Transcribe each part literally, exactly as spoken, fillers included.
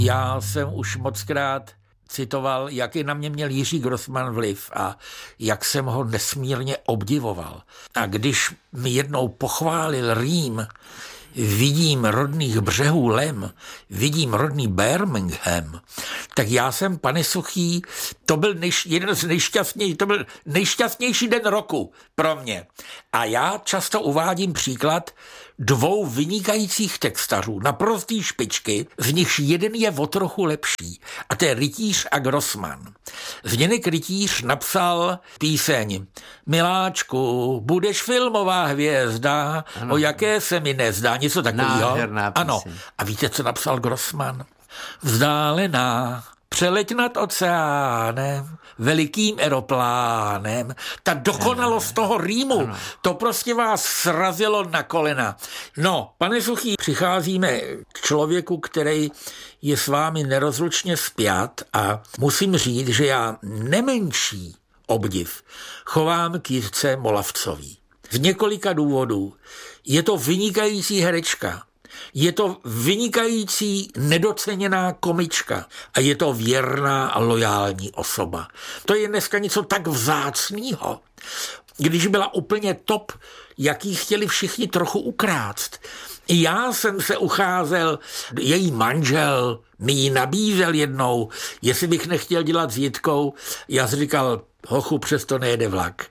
Já jsem už mockrát citoval, jaký na mě měl Jiří Grossman vliv a jak jsem ho nesmírně obdivoval. A když mi jednou pochválil rým, vidím rodných břehů Lem, vidím rodný Birmingham, tak já jsem, pane Suchý, to byl nejš, jeden z nejšťastnějších, to byl nejšťastnější den roku pro mě. A já často uvádím příklad dvou vynikajících textařů, naprostý špičky, z nichž jeden je o trochu lepší, a to je Rytíř a Grossman. Zdeněk Rytíř napsal píseň Miláčku, budeš filmová hvězda, ano. O jaké se mi nezdá, něco takového. Ano. A víte, co napsal Grossman? Vzdálená, přeleď nad oceánem, velikým aeroplánem. Ta dokonalost toho rýmu, ano. To prostě vás srazilo na kolena. No, pane Suchý, přicházíme k člověku, který je s vámi nerozlučně spjat a musím říct, že já nemenší obdiv chovám k Jirce Molavcový. Z několika důvodů. Je to vynikající herečka. Je to vynikající, nedoceněná komička a je to věrná a lojální osoba. To je dneska něco tak vzácného. Když byla úplně top, jaký chtěli všichni trochu ukrást. I já jsem se ucházel, její manžel mi ji nabízel jednou, jestli bych nechtěl dělat s Jitkou. Já jsem říkal, hochu, přesto nejede vlak.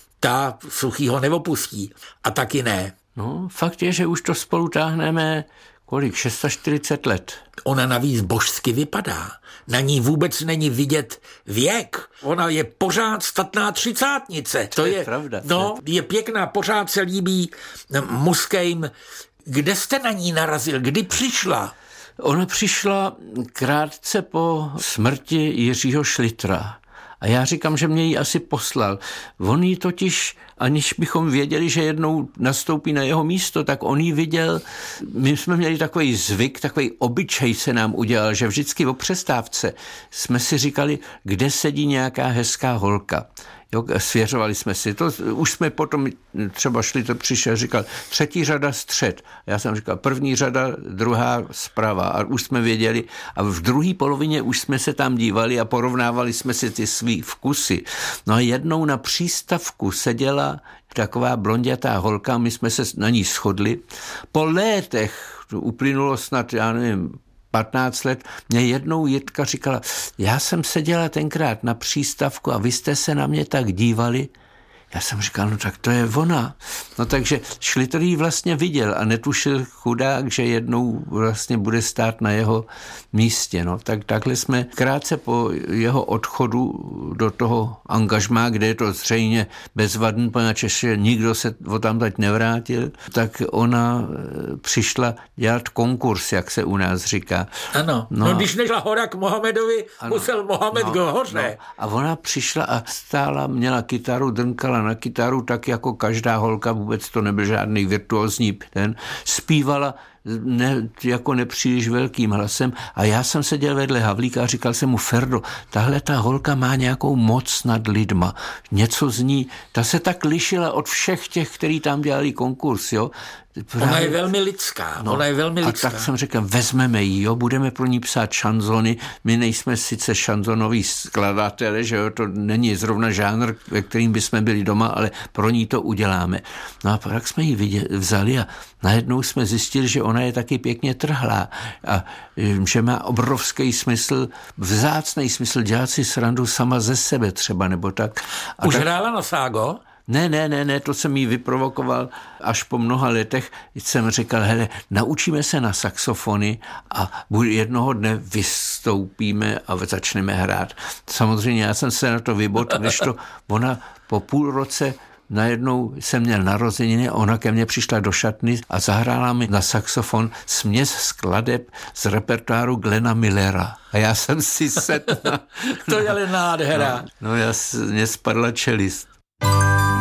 Ta Suchýho neopustí a taky ne. No, fakt je, že už to spolu táhneme kolik, čtyřicet šest let. Ona navíc božsky vypadá. Na ní vůbec není vidět věk. Ona je pořád statná třicátnice. To, to je, je pravda. No, je pěkná, pořád se líbí mužským. Kde jste na ní narazil? Kdy přišla? Ona přišla krátce po smrti Jiřího Šlitra. A já říkám, že mě ji asi poslal. On ji totiž, aniž bychom věděli, že jednou nastoupí na jeho místo, tak on ji viděl. My jsme měli takový zvyk, takový obyčej se nám udělal, že vždycky o přestávce jsme si říkali, kde sedí nějaká hezká holka. Jo, svěřovali jsme si to, už jsme potom třeba šli, to přišel, říkal, třetí řada střed. Já jsem říkal, první řada, druhá zprava a už jsme věděli a v druhé polovině už jsme se tam dívali a porovnávali jsme si ty svý vkusy. No a jednou na přístavku seděla taková blondětá holka, my jsme se na ní shodli. Po létech, to uplynulo snad, já nevím, patnáct let, mě jednou Jitka říkala, já jsem seděla tenkrát na přístavku a vy jste se na mě tak dívali. Já jsem říkal, no tak to je ona. No takže Šlitr ji vlastně viděl a netušil chudák, že jednou vlastně bude stát na jeho místě. No tak takhle jsme krátce po jeho odchodu do toho angažmá, kde je to zřejmě bezvadný, poněvadž nikdo se o tam teď nevrátil, tak ona přišla dělat konkurs, jak se u nás říká. Ano, no, no když nešla hora k Mohamedovi, ano, musel Mohamed no, go hoře. No, a ona přišla a stála, měla kytaru, drnkala na kytaru, tak jako každá holka, vůbec to nebyl žádný virtuózní ten, zpívala ne, jako nepříliš velkým hlasem a já jsem seděl vedle Havlíka a říkal jsem mu, Ferdo, tahle ta holka má nějakou moc nad lidma, něco z ní, ta se tak lišila od všech těch, kteří tam dělali konkurs, jo. Právě. Ona je velmi lidská, no, ona je velmi lidská. A tak jsem řekl, vezmeme ji, jo, budeme pro ní psát šanzony, my nejsme sice šanzonoví skladatelé, že jo, to není zrovna žánr, ve kterým bychom byli doma, ale pro ní to uděláme. No a pak jsme ji viděli, vzali a najednou jsme zjistili, že ona je taky pěkně trhlá a že má obrovský smysl, vzácný smysl dělat si srandu sama ze sebe třeba, nebo tak. A Už tak... hrála na ságo? Ne, ne, ne, ne, to jsem jí vyprovokoval až po mnoha letech. Jsem říkal, hele, naučíme se na saxofony a jednoho dne vystoupíme a začneme hrát. Samozřejmě já jsem se na to vybodl, když to ona po půl roce najednou jsem měl narozeniny a ona ke mně přišla do šatny a zahrála mi na saxofon směs skladeb z repertoáru Glena Millera. A já jsem si sedl. To je ale nádhera. No, no já, mě spadla čelist.